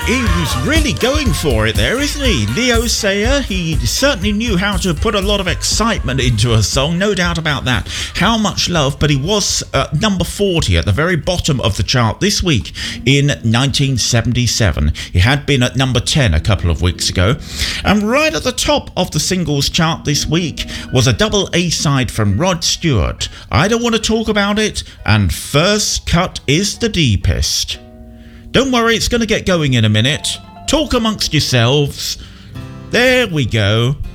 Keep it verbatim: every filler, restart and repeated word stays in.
he was really going for it there, isn't he? Leo Sayer, he certainly knew how to put a lot of excitement into a song, no doubt about that. How Much Love, but he was uh, number forty at the very bottom of the chart this week in nineteen seventy-seven. He had been at number ten a couple of weeks ago. And right at the top of the singles chart this week was a double A-side from Rod Stewart, I Don't Want to Talk About It, and First Cut Is the Deepest. Don't worry, it's going to get going in a minute. Talk amongst yourselves. There we go.